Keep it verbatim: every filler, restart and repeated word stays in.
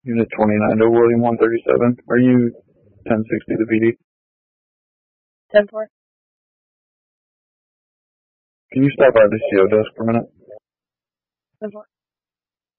Unit twenty-nine to William one thirty-seven. Are you ten sixty the P D? ten four. Can you stop by the C O desk for a minute? ten four.